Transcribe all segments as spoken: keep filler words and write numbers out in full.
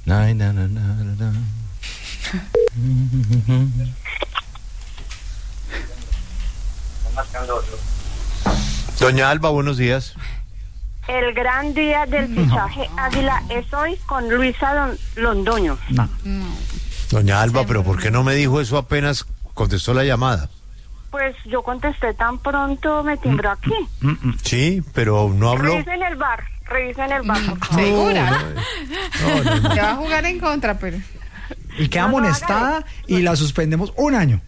Na, na, na, na, na. Doña Alba, buenos días. El gran día del fichaje no. Águila es hoy con Luisa Don, Londoño. No. no. Doña Alba, pero ¿por qué no me dijo eso apenas contestó la llamada? Pues yo contesté tan pronto, me timbró aquí. Sí, pero no habló. Revisen el bar, revisen el bar. No, ¿segura? No, no, no. Te va a jugar en contra, pero... Y queda no, amonestada no, y la suspendemos un año.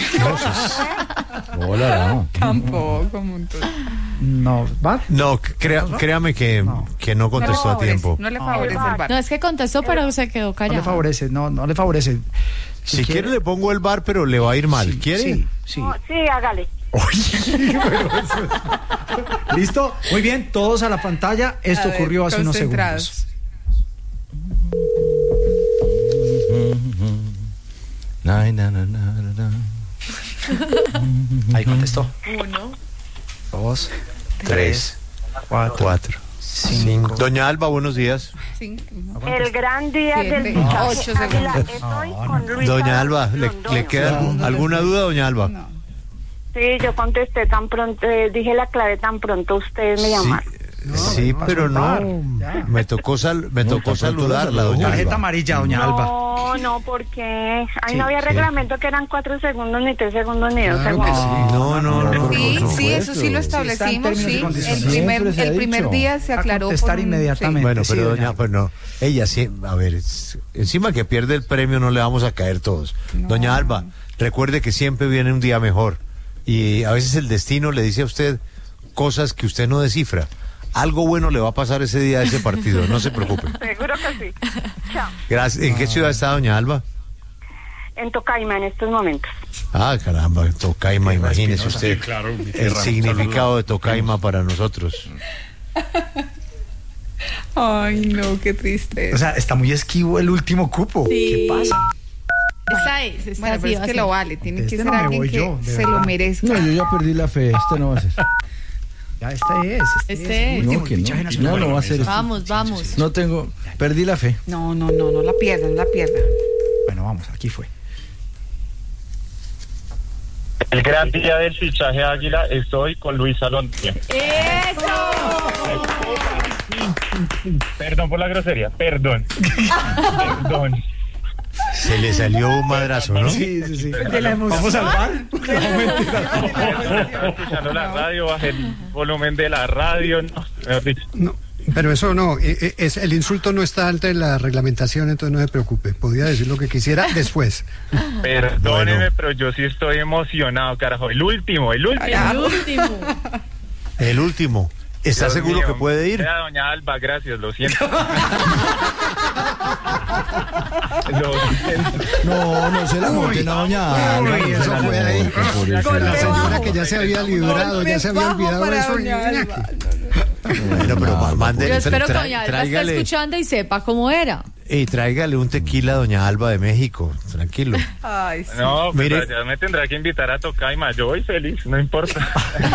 No, Hola, no. Tampoco, no, ¿vale? No, crea, créame que no, que no contestó no a tiempo. No le favorece el bar. No, es que contestó, pero se quedó callado. No le favorece, no, no le favorece. Si, si quiere, quiere le pongo el bar, pero le va a ir mal. Sí, ¿Quiere? Sí, sí. No, sí, hágale. ¿Listo? Muy bien, todos a la pantalla. Esto ver, ocurrió hace unos segundos. Na, na, na, na, na. Ahí contestó. Uno, dos, tres, cuatro, cuatro cinco. cinco. Doña Alba, buenos días. Cinco. El gran día Siete. del fichaje Ocho Águila es hoy no, con no. Doña Alba, ¿le, ¿le queda no, alguna duda, doña Alba? No. Sí, yo contesté tan pronto, eh, dije la clave tan pronto ustedes me llamaron. Sí. No, sí, pero no, ya. me tocó sal, me no, tocó saludarla, doña Alba. Tarjeta amarilla, doña no, Alba. No, no, porque ahí sí, no había sí. reglamento que eran cuatro segundos, ni tres segundos, ni dos claro segundos. Sí. No, no, no. Sí, sí, eso sí lo establecimos, sí. El primer, el primer día se aclaró. A contestar por un, inmediatamente. Sí. Bueno, pero sí, doña, pues no, ella sí, a ver, es, encima que pierde el premio no le vamos a caer todos. No. Doña Alba, recuerde que siempre viene un día mejor y a veces el destino le dice a usted cosas que usted no descifra. Algo bueno le va a pasar ese día a ese partido, no se preocupe. Seguro que sí. Chao. Gracias. ¿En qué ciudad está doña Alba? En Tocaima en estos momentos. Ah, caramba, Tocaima, imagínese usted. Sí, claro, el tierra, significado de Tocaima para nosotros. Ay, no, qué triste. O sea, está muy esquivo el último cupo. Sí. ¿Qué pasa? Esa es, esa bueno, pero es que lo vale, tiene este que ser no alguien que yo, se verdad. Lo merezca. No, yo ya perdí la fe, este no va a ser. Ya, este es. Este, este es. No, que no, no, no va a ser. Vamos, este. vamos. No tengo, perdí la fe. No, no, no, no la pierdan, la pierdan. Bueno, vamos, aquí fue. El gran día del fichaje Águila, estoy con Luisa Londoño. ¡Eso! Perdón por la grosería, perdón. Perdón. Se le salió un madrazo, ¿no? Sí, sí, sí. De la emoción. ¿Vamos al bar? Estaba escuchando la radio, bajé el volumen de la radio. No, mejor dicho. No, pero eso no, es, el insulto no está alto en la reglamentación, entonces no se preocupe. Podría decir lo que quisiera después. Perdóneme, bueno. pero yo sí estoy emocionado, carajo. El último, el último. El último. El último. ¿Está Dios seguro mío, que puede ir? Sea doña Alba, gracias, lo siento. lo siento. No, no se la monten a doña Alba. Uy, eso fue ahí. La señora que ya se había librado, ya se había olvidado de eso. Bueno, pero mande, yo espero que tra- doña Alba tráigale, esté escuchando y sepa cómo era. Y tráigale un tequila a doña Alba de México, tranquilo. Ay, sí. No, pero Mire, ya me tendrá que invitar a Tocaima. Yo voy feliz, no importa.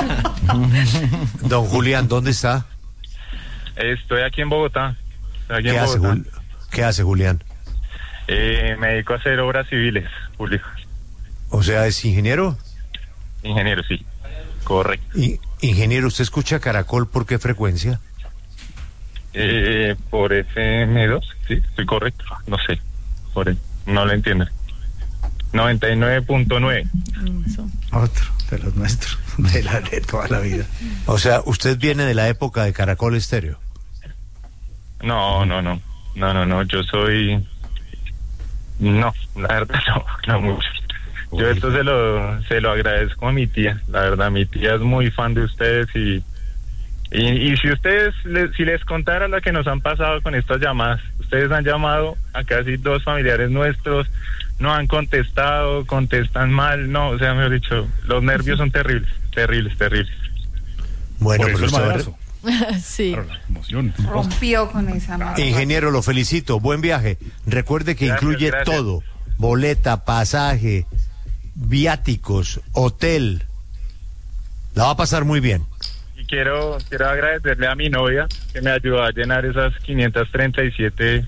Don Julián, ¿dónde está? Estoy aquí en Bogotá. Estoy aquí ¿Qué en hace, Bogotá. Jul- ¿Qué hace Julián? Eh, me dedico a hacer obras civiles, Julio. O sea, ¿es ingeniero? Ingeniero, sí. Correcto. I- ingeniero, ¿usted escucha Caracol por qué frecuencia? Eh, por F M dos, sí, estoy correcto. No sé, por el, no lo entiendo. noventa y nueve punto nueve. Otro de los nuestros, de la de toda la vida. O sea, ¿usted viene de la época de Caracol Estéreo? No, no, no. No, no, no. Yo soy. No, la verdad no, no mucho. Yo Uy. esto se lo, se lo agradezco a mi tía. La verdad, mi tía es muy fan de ustedes y. Y, y si ustedes, les, si les contara lo que nos han pasado con estas llamadas, ustedes han llamado a casi dos familiares nuestros, no han contestado, contestan mal, no, o sea, mejor dicho, los nervios son terribles, terribles, terribles. Bueno, Por pero eso el usted- madrazo. Sí. Claro, la emoción. Rompió con esa mano. ingeniero, lo felicito, buen viaje. Recuerde que Gracias, incluye gracias. todo, boleta, pasaje, viáticos, hotel. La va a pasar muy bien. Y quiero quiero agradecerle a mi novia que me ayudó a llenar esas quinientas treinta y siete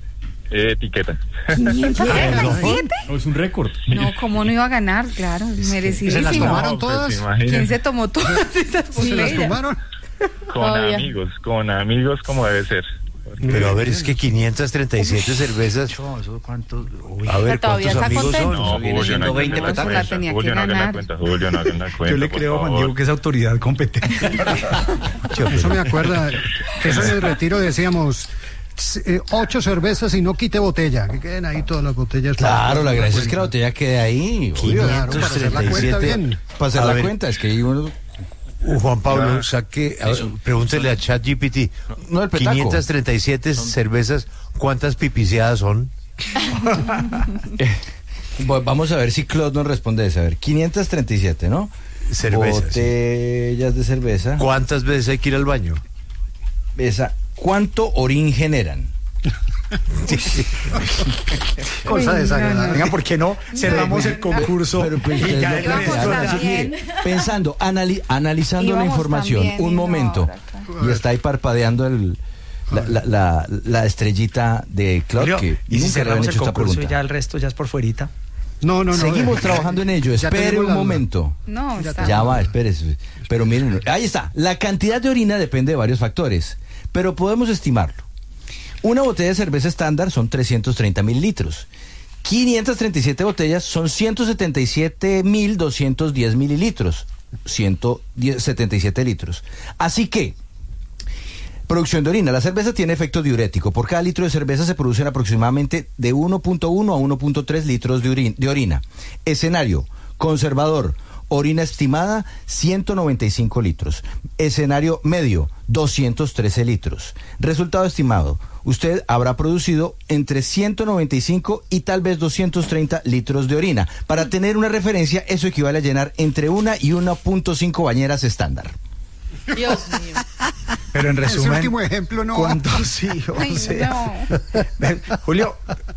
eh, etiqueta. ¿quinientos treinta y siete? No, es un récord. No, ¿cómo no iba a ganar? Claro, merecidísimo. ¿Se las tomaron No, pues, todas? imagínate. ¿Quién se tomó todas esas ¿Se las botellas? tomaron? Con Obvio. amigos, con amigos como debe ser. Pero a ver, es que quinientas treinta y siete cervezas. ¿Cuántos? A ver, Pero todavía ¿cuántos está amigos contento. son? No, viene Julio, siendo no hagan veinte la petacos. cuenta. Tenía que Julio, no hagan la ganar. cuenta. Julio, no hagan la cuenta. Yo le por creo a Juan favor. Diego que es autoridad competente. Eso me acuerda. Eso en el retiro decíamos. eh, ocho cervezas y no quite botella, que queden ahí todas las botellas. Claro, la gracia es que la cuenta. botella quede ahí. obvio. Claro, para hacer la cuenta bien. Para hacer A la ver. cuenta, es que hay uno... Uh, Juan Pablo, Ah. saque, a ver, pregúntele a ChatGPT. No, el petaco. quinientas treinta y siete cervezas, ¿cuántas pipiseadas son? Bueno, vamos a ver si Claude nos responde eso. A ver, quinientas treinta y siete, ¿no? Cervezas. sí. Botellas de cerveza. ¿Cuántas veces hay que ir al baño? Esa, ¿cuánto orín generan? Cosa Uy, desagradable. no, no. Venga, ¿por qué no cerramos el concurso? Pero pues, y ustedes ya lo el Íbamos resto? plantearon así, también. mire, pensando, anali- analizando la Íbamos información, también, un y no, momento, ahora acá. y está ahí parpadeando el, la, la, la, la estrellita de Claude, Julio, que y si nunca le habían cerramos el hecho esta concurso y pregunta. ya el resto ya es por fuerita. No, no, no. Seguimos eh, trabajando en ello, ya espere tenemos un la- momento. No, Ya está. Ya va, espérese. Pero miren, ahí está. La cantidad de orina depende de varios factores, pero podemos estimarlo. Una botella de cerveza estándar son trescientos treinta mil litros. quinientas treinta y siete botellas son ciento setenta y siete mil doscientos diez mililitros. ciento setenta y siete litros. Así que, producción de orina. La cerveza tiene efecto diurético. Por cada litro de cerveza se producen aproximadamente de uno punto uno a uno punto tres litros de, orin- de orina. Escenario, conservador, orina estimada, ciento noventa y cinco litros. Escenario medio, doscientos trece litros. Resultado estimado, usted habrá producido entre ciento noventa y cinco y tal vez doscientos treinta litros de orina. Para tener una referencia, eso equivale a llenar entre una y uno punto cinco bañeras estándar. Dios mío. Pero en Ese resumen, último ejemplo no. ¿cuántos hijos? Ay, O sea, no. Julio,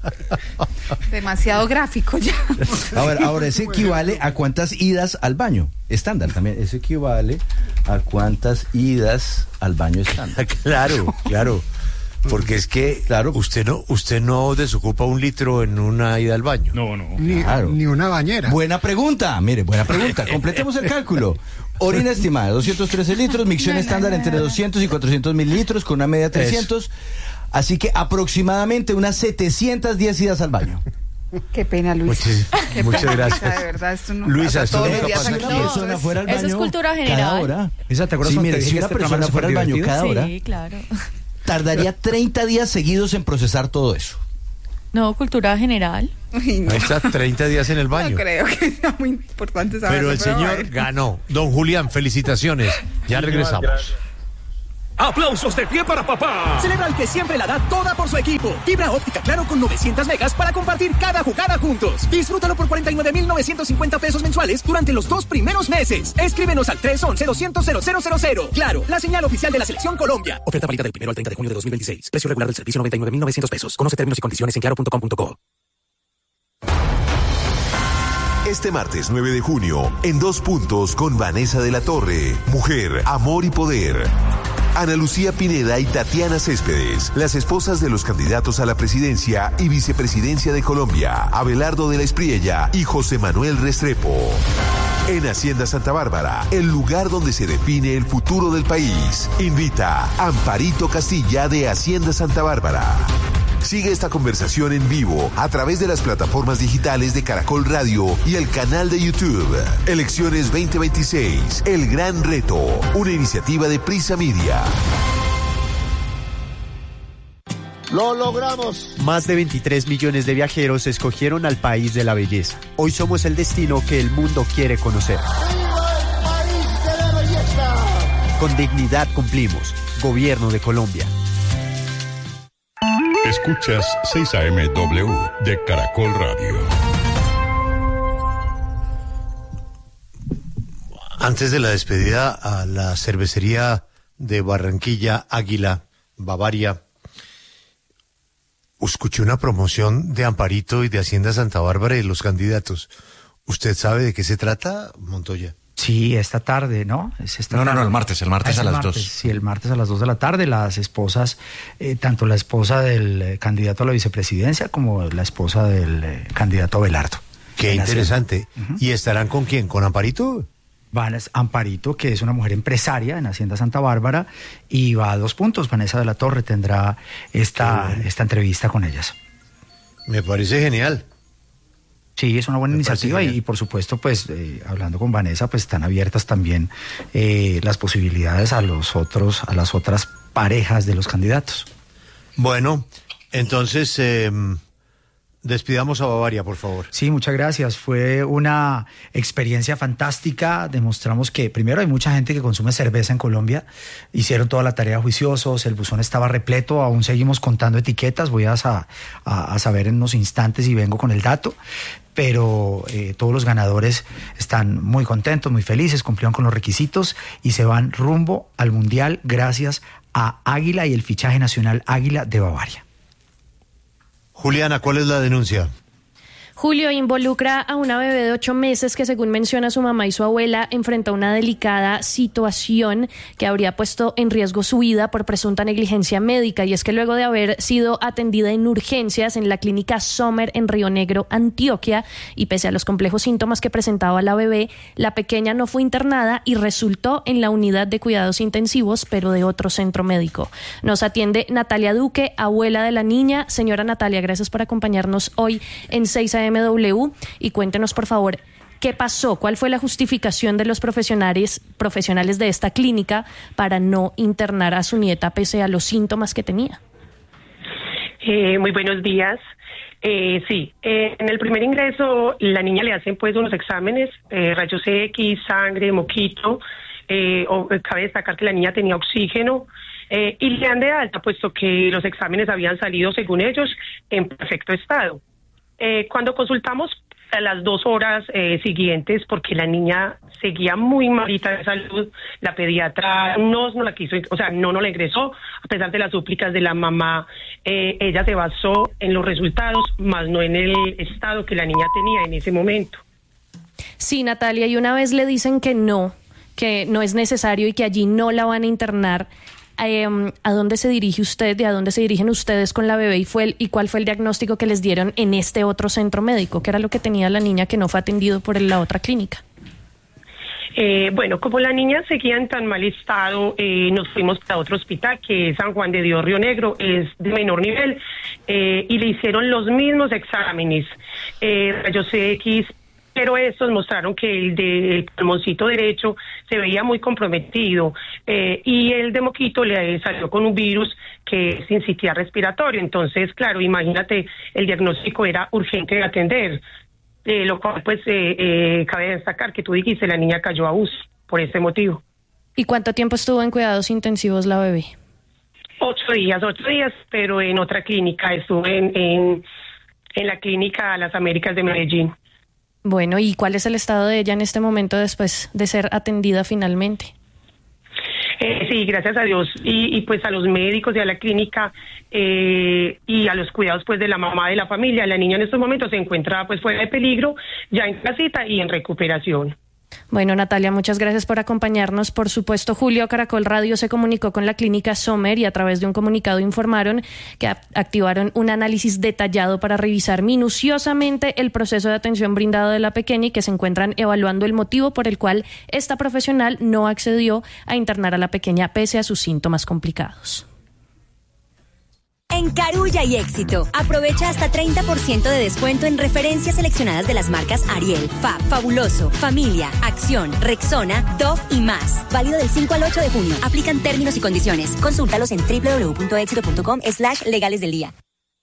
Demasiado gráfico ya. Ahora, ahora eso equivale a cuántas idas al baño estándar también. Eso equivale a cuántas idas al baño estándar. Claro, claro. Porque es que Claro. usted no usted no desocupa un litro en una ida al baño. No, no. Ni, Claro. ni una bañera. Buena pregunta, mire, buena pregunta. Completemos el cálculo. Orina estimada, doscientos trece litros, micción No, no, estándar no, entre no. doscientos y cuatrocientos mililitros, con una media de trescientos. Así que aproximadamente unas setecientas diez idas al baño. Qué pena, Luis. Muchis- Qué muchas pena, gracias. Luisa, de verdad, esto no Luisa, pasa esto todos nunca los días pasa aquí. aquí. Una persona fuera al baño. Eso es cultura Cada general. hora. Isa, ¿te acuerdas Sí, cuando mire, te si dije una que este programa persona es fuera al baño superdivertido? cada hora, Sí, claro. tardaría treinta días seguidos en procesar todo eso. No, cultura general. Uy, no, Ahí está, treinta días en el baño. no creo que sea muy importante saberlo. Pero el a señor ver. ganó. Don Julián, felicitaciones. Ya Muchísimas regresamos. gracias. ¡Aplausos de pie para papá! Celebra al que siempre la da toda por su equipo. Fibra óptica Claro con novecientas megas para compartir cada jugada juntos. Disfrútalo por cuarenta y nueve mil novecientos cincuenta pesos mensuales durante los dos primeros meses. Escríbenos al tres once doscientos cero cero cero cero. Claro, la señal oficial de la Selección Colombia. Oferta válida del primero al treinta de junio de dos mil veintiséis. Precio regular del servicio noventa y nueve mil novecientos pesos. Conoce términos y condiciones en claro punto com punto co. Este martes nueve de junio, en Dos Puntos con Vanessa de la Torre, Mujer, Amor y Poder. Ana Lucía Pineda y Tatiana Céspedes, las esposas de los candidatos a la presidencia y vicepresidencia de Colombia, Abelardo de la Espriella y José Manuel Restrepo. En Hacienda Santa Bárbara, el lugar donde se define el futuro del país. Invita Amparito Castilla de Hacienda Santa Bárbara. Sigue esta conversación en vivo a través de las plataformas digitales de Caracol Radio y el canal de YouTube. Elecciones veinte veintiséis, El Gran Reto, una iniciativa de Prisa Media. Lo logramos. Más de veintitrés millones de viajeros escogieron al país de la belleza. Hoy somos el destino que el mundo quiere conocer. ¡Viva el país de la belleza! Con dignidad cumplimos. Gobierno de Colombia. Escuchas seis A M W de Caracol Radio. Antes de la despedida a la cervecería de Barranquilla, Águila, Bavaria, escuché una promoción de Amparito y de Hacienda Santa Bárbara y los candidatos. ¿Usted sabe de qué se trata, Montoya? Sí, esta tarde, ¿no? Es esta No, no, tarde. no, el martes, el martes Ah, a el las martes, dos. Sí, el martes a las dos de la tarde, las esposas, eh, tanto la esposa del eh, candidato a la vicepresidencia como la esposa del eh, candidato Abelardo. Qué En interesante. Hacienda. ¿Y estarán con quién? ¿Con Amparito? Vanessa Amparito, que es una mujer empresaria en Hacienda Santa Bárbara, y va a dos puntos. Vanessa de la Torre tendrá esta, bueno. esta entrevista con ellas. Me parece genial. Sí, es una buena Me parece iniciativa y, genial. y por supuesto, pues eh, hablando con Vanessa, pues están abiertas también eh, las posibilidades a los otros, a las otras parejas de los candidatos. Bueno, entonces eh, despidamos a Bavaria, por favor. Sí, muchas gracias. Fue una experiencia fantástica. Demostramos que primero hay mucha gente que consume cerveza en Colombia. Hicieron toda la tarea juiciosos, el buzón estaba repleto, aún seguimos contando etiquetas. Voy a, sa- a, a saber en unos instantes y vengo con el dato. Pero eh, todos los ganadores están muy contentos, muy felices, cumplieron con los requisitos y se van rumbo al Mundial gracias a Águila y el fichaje nacional Águila de Bavaria. Juliana, ¿cuál es la denuncia? Julio, involucra a una bebé de ocho meses que, según menciona su mamá y su abuela, enfrenta una delicada situación que habría puesto en riesgo su vida por presunta negligencia médica. Y es que luego de haber sido atendida en urgencias en la clínica Sommer en Río Negro, Antioquia, y pese a los complejos síntomas que presentaba la bebé, la pequeña no fue internada y resultó en la unidad de cuidados intensivos, pero de otro centro médico. Nos atiende Natalia Duque, abuela de la niña. Señora Natalia, gracias por acompañarnos hoy en seis A M W y cuéntenos, por favor, qué pasó, cuál fue la justificación de los profesionales, profesionales de esta clínica para no internar a su nieta pese a los síntomas que tenía. Eh, muy buenos días. Eh, sí, eh, en el primer ingreso la niña le hacen pues unos exámenes, eh, rayos X, sangre, moquito. Eh, o, cabe destacar que la niña tenía oxígeno. Eh, y le dan de alta, puesto que los exámenes habían salido, según ellos, en perfecto estado. Eh, cuando consultamos a las dos horas eh, siguientes, porque la niña seguía muy malita de salud, la pediatra no, no la quiso, o sea, no, no la ingresó, a pesar de las súplicas de la mamá. Eh, ella se basó en los resultados, más no en el estado que la niña tenía en ese momento. Sí, Natalia, y una vez le dicen que no, que no es necesario y que allí no la van a internar, Eh, ¿a dónde se dirige usted y a dónde se dirigen ustedes con la bebé y fue el, y cuál fue el diagnóstico que les dieron en este otro centro médico? ¿Qué era lo que tenía la niña que no fue atendido por la otra clínica? Eh, bueno, como la niña seguía en tan mal estado, eh, nos fuimos a otro hospital que es San Juan de Dios, Río Negro, es de menor nivel, eh, y le hicieron los mismos exámenes, eh, rayos X, pero estos mostraron que el del pulmoncito derecho se veía muy comprometido, eh, y el de moquito le salió con un virus que es sincitial respiratorio. Entonces, claro, imagínate, el diagnóstico era urgente de atender, eh, lo cual pues eh, eh, cabe destacar que tú dijiste, la niña cayó a U C I por ese motivo. ¿Y cuánto tiempo estuvo en cuidados intensivos la bebé? Ocho días, ocho días, pero en otra clínica, estuve en, en, en la clínica Las Américas de Medellín. Bueno, ¿y cuál es el estado de ella en este momento después de ser atendida finalmente? Eh, sí, gracias a Dios y, y pues a los médicos y a la clínica eh, y a los cuidados pues de la mamá de la familia. La niña en estos momentos se encuentra pues fuera de peligro, ya en casita y en recuperación. Bueno, Natalia, muchas gracias por acompañarnos. Por supuesto, Julio, Caracol Radio se comunicó con la clínica Sommer y a través de un comunicado informaron que activaron un análisis detallado para revisar minuciosamente el proceso de atención brindado de la pequeña y que se encuentran evaluando el motivo por el cual esta profesional no accedió a internar a la pequeña pese a sus síntomas complicados. En Carulla y Éxito, aprovecha hasta treinta por ciento de descuento en referencias seleccionadas de las marcas Ariel, Fab, Fabuloso, Familia, Acción, Rexona, Dove y más. Válido del cinco al ocho de junio. Aplican términos y condiciones. Consúltalos en doble u doble u doble u punto éxito punto com slash legales del día.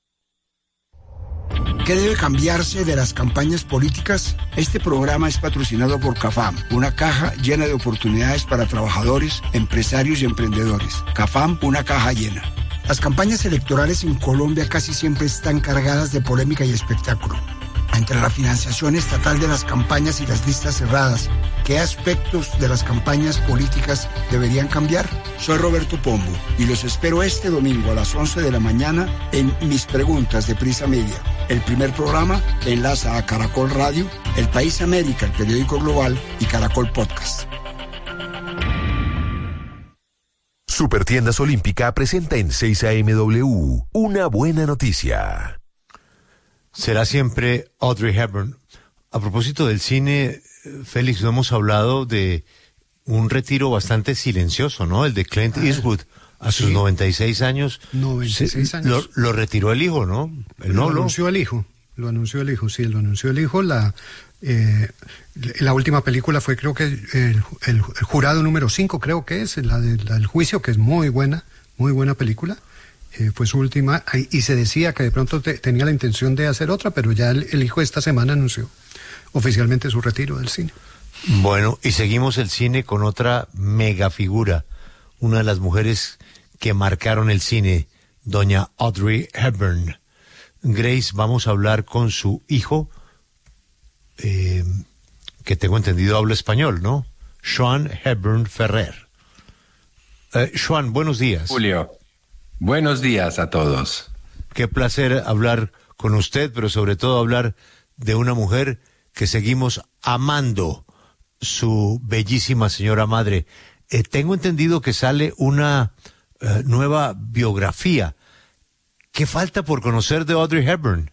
¿Qué debe cambiarse de las campañas políticas? Este programa es patrocinado por CAFAM, una caja llena de oportunidades para trabajadores, empresarios y emprendedores. CAFAM, una caja llena. Las campañas electorales en Colombia casi siempre están cargadas de polémica y espectáculo. Entre la financiación estatal de las campañas y las listas cerradas, ¿qué aspectos de las campañas políticas deberían cambiar? Soy Roberto Pombo y los espero este domingo a las once de la mañana en Mis Preguntas de Prisa Media. el primer programa que enlaza a Caracol Radio, El País América, el periódico global, y Caracol Podcast. Supertiendas Olímpica presenta en seis A M W una buena noticia. Será siempre Audrey Hepburn. A propósito del cine, Félix, no hemos hablado de un retiro bastante silencioso, ¿no? El de Clint Eastwood. A sus sí. noventa y seis años. noventa y seis años. Lo, lo retiró el hijo, ¿no? El lo no, anunció el hijo. Lo anunció el hijo, sí, lo anunció el hijo. La, eh, la última película fue, creo que, el, el, el jurado número cinco, creo que es, la, de, la del juicio, que es muy buena, muy buena película. Eh, fue su última. Y se decía que de pronto te, tenía la intención de hacer otra, pero ya el, el hijo esta semana anunció oficialmente su retiro del cine. Bueno, y seguimos el cine con otra mega figura, una de las mujeres que marcaron el cine, doña Audrey Hepburn. Grace, vamos a hablar con su hijo, eh, que tengo entendido habla español, ¿no? Sean Hepburn Ferrer. Eh, Sean, buenos días. Julio, buenos días a todos. Qué placer hablar con usted, pero sobre todo hablar de una mujer que seguimos amando, su bellísima señora madre. Eh, tengo entendido que sale una uh, nueva biografía. ¿Qué falta por conocer de Audrey Hepburn?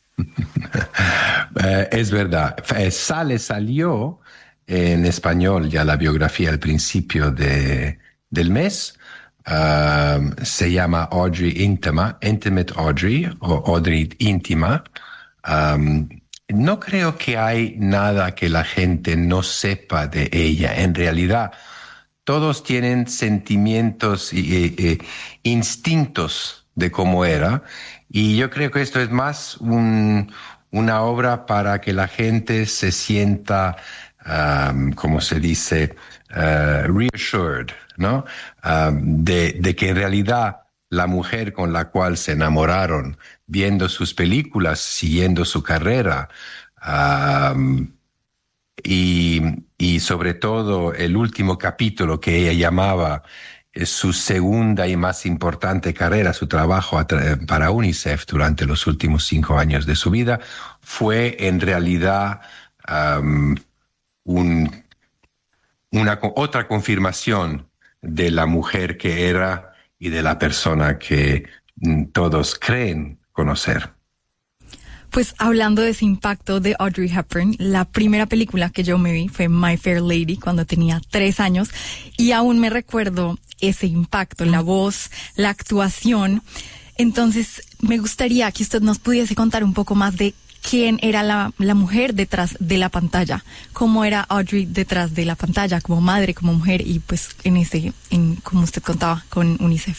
eh, es verdad. Eh, sale, salió en español ya la biografía al principio de, del mes. Uh, se llama Audrey Íntima, Intimate Audrey, o Audrey Íntima. Um, no creo que hay nada que la gente no sepa de ella. En realidad, todos tienen sentimientos y eh, instintos de cómo era, y yo creo que esto es más un, una obra para que la gente se sienta, um, como se dice, uh, reassured, ¿no? Um, de, de que en realidad la mujer con la cual se enamoraron, viendo sus películas, siguiendo su carrera, um, y, y sobre todo el último capítulo que ella llamaba su segunda y más importante carrera, su trabajo para UNICEF durante los últimos cinco años de su vida, fue en realidad um, un, una otra confirmación de la mujer que era y de la persona que todos creen conocer. Pues hablando de ese impacto de Audrey Hepburn, la primera película que yo me vi fue My Fair Lady cuando tenía tres años y aún me recuerdo ese impacto, la voz, la actuación. Entonces me gustaría que usted nos pudiese contar un poco más de quién era la, la mujer detrás de la pantalla, cómo era Audrey detrás de la pantalla, como madre, como mujer y pues en ese, en, como usted contaba, con UNICEF.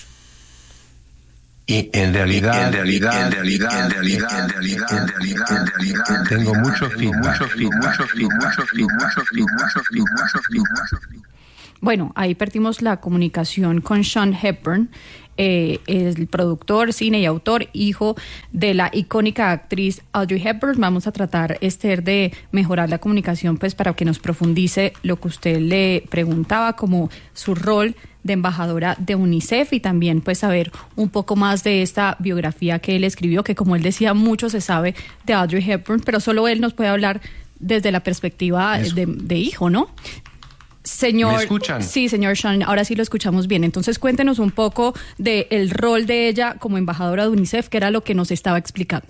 Y en realidad, en realidad, en realidad, en realidad, en realidad, en realidad, en realidad, tengo mucho feedback, mucho feedback, mucho feedback, mucho feedback, mucho feedback, mucho feedback. Bueno, ahí perdimos la comunicación con Sean Hepburn, eh, el productor, cine y autor, hijo de la icónica actriz Audrey Hepburn. Vamos a tratar, Esther, de mejorar la comunicación, pues para que nos profundice lo que usted le preguntaba, como su rol de embajadora de UNICEF, y también pues saber un poco más de esta biografía que él escribió, que como él decía, mucho se sabe de Audrey Hepburn, pero solo él nos puede hablar desde la perspectiva de, de hijo, ¿no? Señor, ¿me escuchan? Sí, señor Sean, ahora sí lo escuchamos bien. Entonces cuéntenos un poco del rol de ella como embajadora de UNICEF, que era lo que nos estaba explicando.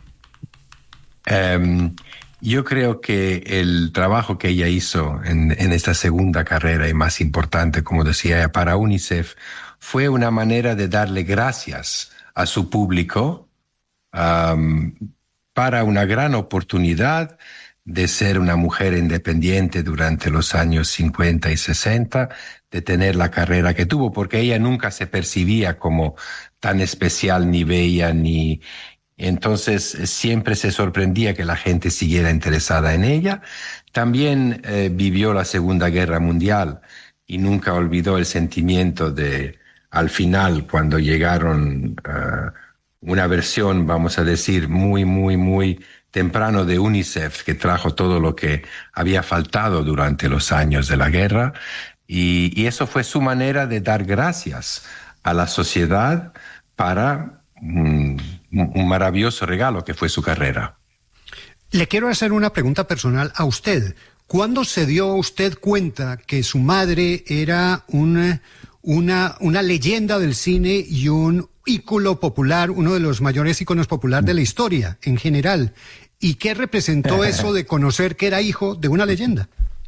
Um, yo creo que el trabajo que ella hizo en, en esta segunda carrera y más importante, como decía ella, para UNICEF, fue una manera de darle gracias a su público um, para una gran oportunidad de ser una mujer independiente durante los años cincuenta y sesenta, de tener la carrera que tuvo, porque ella nunca se percibía como tan especial, ni bella, ni... Entonces siempre se sorprendía que la gente siguiera interesada en ella. También eh, vivió la Segunda Guerra Mundial y nunca olvidó el sentimiento de, al final, cuando llegaron uh, una versión, vamos a decir, muy, muy, muy temprano de UNICEF, que trajo todo lo que había faltado durante los años de la guerra, y, y eso fue su manera de dar gracias a la sociedad para, mm, un, un maravilloso regalo que fue su carrera. Le quiero hacer una pregunta personal a usted. ¿Cuándo se dio usted cuenta que su madre era una, una, una leyenda del cine y un ícono popular, uno de los mayores íconos populares de la historia en general? ¿Y qué representó eso de conocer que era hijo de una leyenda?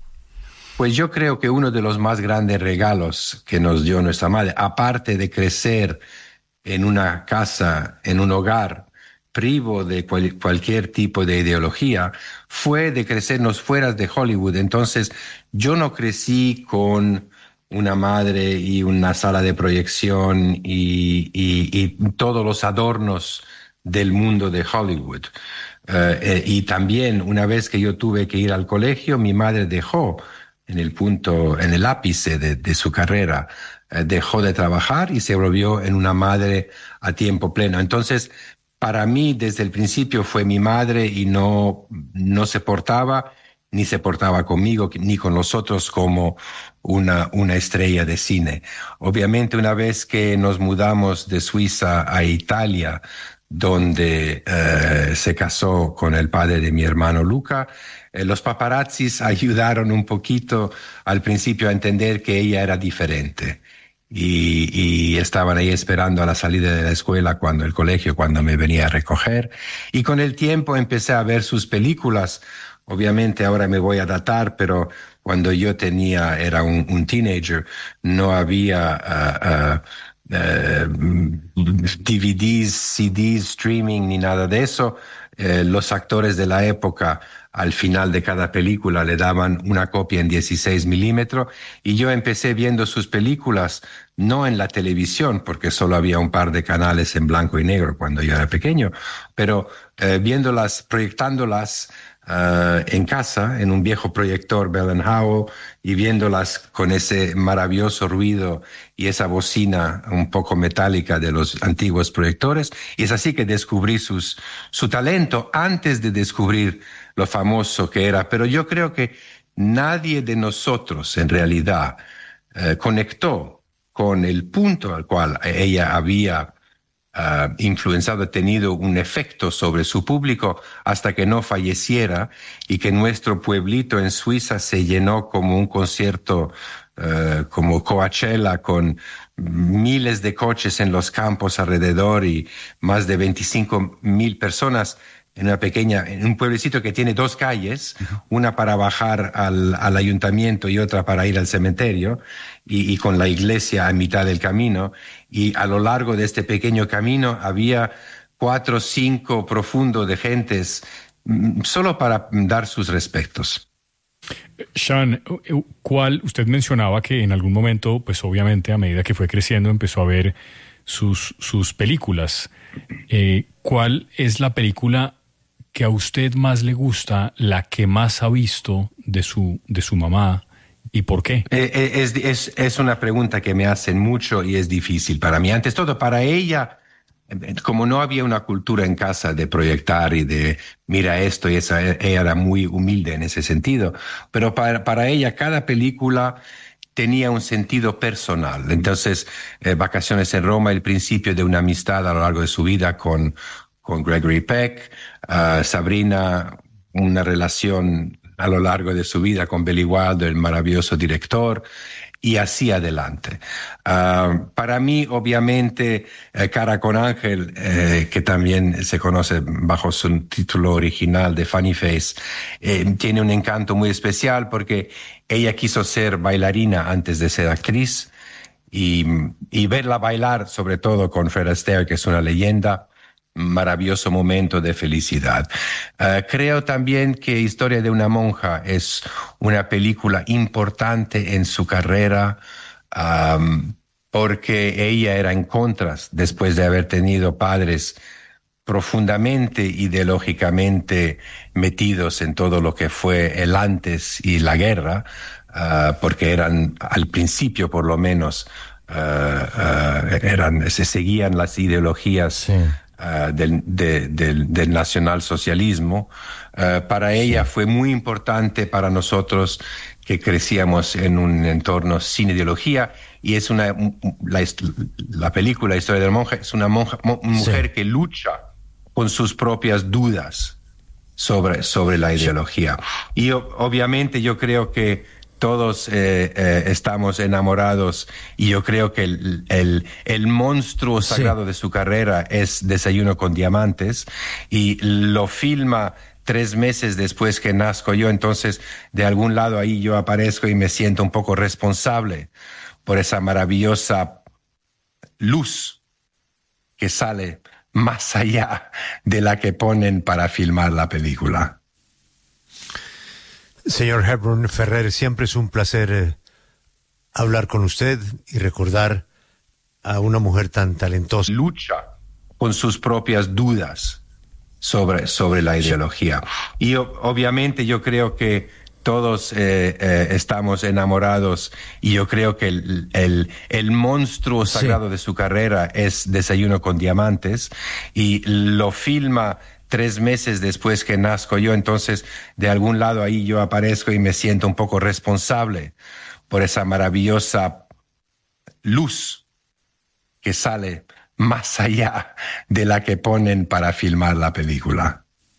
Pues yo creo que uno de los más grandes regalos que nos dio nuestra madre, aparte de crecer en una casa, en un hogar privo de cual, cualquier tipo de ideología, fue de crecernos fuera de Hollywood. Entonces, yo no crecí con una madre y una sala de proyección y, y, y todos los adornos del mundo de Hollywood. Uh, eh, y también, una vez que yo tuve que ir al colegio, mi madre dejó en el punto, en el ápice de, de su carrera, eh, dejó de trabajar y se volvió en una madre a tiempo pleno. Entonces, para mí, desde el principio fue mi madre y no, no se portaba, ni se portaba conmigo, ni con los otros como una, una estrella de cine. Obviamente, una vez que nos mudamos de Suiza a Italia, donde eh, se casó con el padre de mi hermano Luca, eh, los paparazzis ayudaron un poquito al principio a entender que ella era diferente. Y, y estaban ahí esperando a la salida de la escuela, cuando el colegio, cuando me venía a recoger. Y con el tiempo empecé a ver sus películas. Obviamente ahora me voy a datar, pero cuando yo tenía, era un, un teenager, no había uh, uh, uh, D V Ds, C Ds, streaming, ni nada de eso. Eh, los actores de la época, al final de cada película, le daban una copia en dieciséis milímetros, y yo empecé viendo sus películas, no en la televisión, porque solo había un par de canales en blanco y negro cuando yo era pequeño, pero eh, viéndolas, proyectándolas uh, en casa, en un viejo proyector Bell and Howell, y viéndolas con ese maravilloso ruido y esa bocina un poco metálica de los antiguos proyectores. Y es así que descubrí sus, su talento antes de descubrir lo famoso que era. Pero yo creo que nadie de nosotros en realidad eh, conectó con el punto al cual ella había uh, influenciado, tenido un efecto sobre su público, hasta que no falleciera y que nuestro pueblito en Suiza se llenó como un concierto, uh, como Coachella, con miles de coches en los campos alrededor y más de veinticinco mil personas en una pequeña, en un pueblecito que tiene dos calles, una para bajar al, al ayuntamiento y otra para ir al cementerio, y, y con la iglesia a mitad del camino. Y a lo largo de este pequeño camino había cuatro o cinco profundos de gentes, solo para dar sus respetos. Sean, ¿cuál, usted mencionaba que en algún momento, pues obviamente a medida que fue creciendo, empezó a ver sus, sus películas. Eh, ¿Cuál es la película que a usted más le gusta, la que más ha visto de su, de su mamá, y por qué? Eh, es, es, es una pregunta que me hacen mucho y es difícil para mí. Antes todo, para ella, como no había una cultura en casa de proyectar y de mira esto y esa, ella era muy humilde en ese sentido, pero para, para ella cada película tenía un sentido personal. Entonces, eh, Vacaciones en Roma, el principio de una amistad a lo largo de su vida con, con Gregory Peck, uh, Sabrina, una relación a lo largo de su vida con Billy Wilder, el maravilloso director, y así adelante. Uh, para mí, obviamente, eh, Cara con Ángel, eh, que también se conoce bajo su título original de Funny Face, eh, tiene un encanto muy especial porque ella quiso ser bailarina antes de ser actriz, y, y verla bailar, sobre todo con Fred Astaire, que es una leyenda, maravilloso momento de felicidad. Uh, creo también que Historia de una monja es una película importante en su carrera, um, porque ella era en contras después de haber tenido padres profundamente ideológicamente metidos en todo lo que fue el antes y la guerra, uh, porque eran, al principio por lo menos, uh, uh, eran, se seguían las ideologías sí. Uh, del, de, del, del nacionalsocialismo. Uh, para ella sí. Fue muy importante para nosotros que crecíamos en un entorno sin ideología, y es una, la, la película Historia de la monja es una monja, mo, mujer sí. que lucha con sus propias dudas sobre, sobre la ideología. Y o- obviamente yo creo que todos eh, eh, estamos enamorados y yo creo que el, el, el monstruo sagrado sí. de su carrera es Desayuno con Diamantes y lo filma tres meses después que nazco yo, entonces de algún lado ahí yo aparezco y me siento un poco responsable por esa maravillosa luz que sale más allá de la que ponen para filmar la película. Señor Hepburn Ferrer, siempre es un placer eh, hablar con usted y recordar a una mujer tan talentosa. Lucha con sus propias dudas sobre, sobre la ideología. Y o- obviamente yo creo que todos eh, eh, estamos enamorados y yo creo que el, el, el monstruo sagrado sí. de su carrera es Desayuno con Diamantes y lo filma tres meses después que nazco yo, entonces de algún lado ahí yo aparezco y me siento un poco responsable por esa maravillosa luz que sale más allá de la que ponen para filmar la película.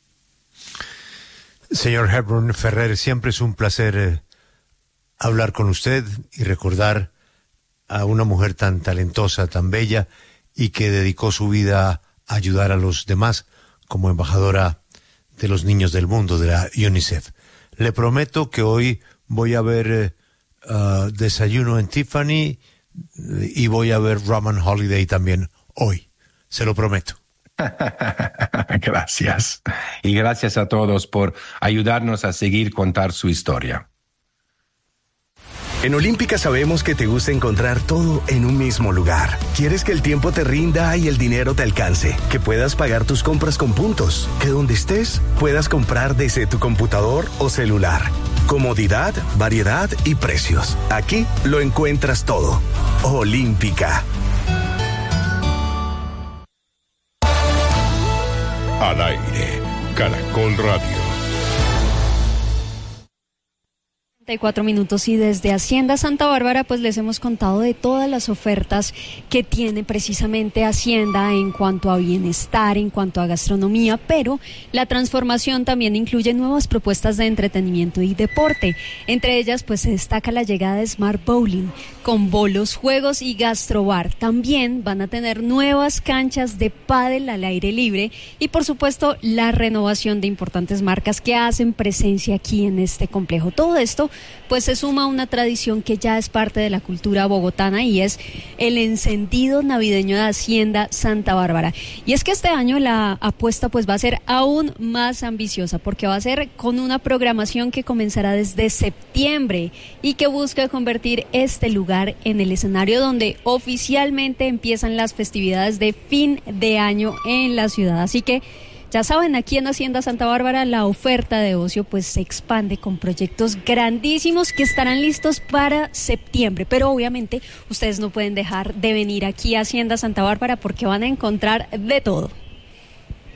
Señor Hepburn Ferrer, siempre es un placer eh, hablar con usted y recordar a una mujer tan talentosa, tan bella y que dedicó su vida a ayudar a los demás como embajadora de los niños del mundo, de la UNICEF. Le prometo que hoy voy a ver eh, uh, Desayuno en Tiffany y voy a ver Roman Holiday también hoy. Se lo prometo. Gracias. Y gracias a todos por ayudarnos a seguir contar su historia. En Olímpica sabemos que te gusta encontrar todo en un mismo lugar. Quieres que el tiempo te rinda y el dinero te alcance, que puedas pagar tus compras con puntos, que donde estés puedas comprar desde tu computador o celular. Comodidad, variedad y precios. Aquí lo encuentras todo. Olímpica. Al aire, Caracol Radio. cuatro minutos y desde Hacienda Santa Bárbara pues les hemos contado de todas las ofertas que tiene precisamente Hacienda en cuanto a bienestar, en cuanto a gastronomía, pero la transformación también incluye nuevas propuestas de entretenimiento y deporte. Entre ellas pues se destaca la llegada de Smart Bowling con bolos, juegos y gastrobar. También van a tener nuevas canchas de pádel al aire libre y por supuesto la renovación de importantes marcas que hacen presencia aquí en este complejo. Todo esto pues se suma a una tradición que ya es parte de la cultura bogotana y es el encendido navideño de Hacienda Santa Bárbara. Y es que este año la apuesta pues va a ser aún más ambiciosa porque va a ser con una programación que comenzará desde septiembre y que busca convertir este lugar en el escenario donde oficialmente empiezan las festividades de fin de año en la ciudad. Así que ya saben, aquí en Hacienda Santa Bárbara la oferta de ocio pues se expande con proyectos grandísimos que estarán listos para septiembre, pero obviamente ustedes no pueden dejar de venir aquí a Hacienda Santa Bárbara porque van a encontrar de todo.